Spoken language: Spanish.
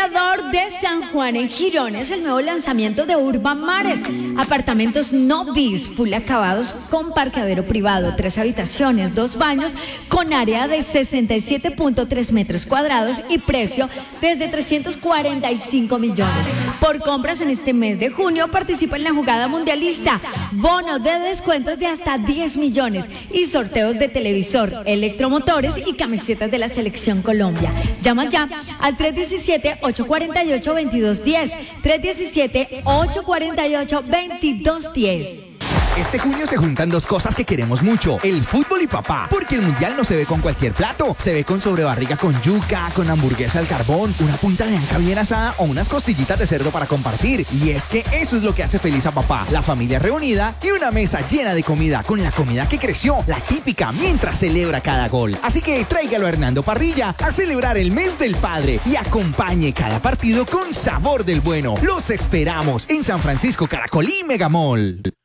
Mirador de San Juan en Girón es el nuevo lanzamiento de Urban Mares. Apartamentos no bis, full acabados con parqueadero privado, 3 habitaciones, 2 baños, con área de 67.3 metros cuadrados y precio desde 345 millones. Por compras en este mes de junio participa en la jugada mundialista, bono de descuentos de hasta 10 millones y sorteos de televisor, electromotores y camisetas de la Selección Colombia. Llama ya al 317-848-2210, 317-848-2210. Este junio se juntan dos cosas que queremos mucho, el fútbol y papá, porque el mundial no se ve con cualquier plato, se ve con sobrebarriga con yuca, con hamburguesa al carbón, una punta de anca bien asada o unas costillitas de cerdo para compartir. Y es que eso es lo que hace feliz a papá, la familia reunida y una mesa llena de comida, con la comida que creció, la típica, mientras celebra cada gol. Así que tráigalo a Hernando Parrilla a celebrar el mes del padre y acompañe cada partido con sabor del bueno. Los esperamos en San Francisco, Caracolí, Megamall.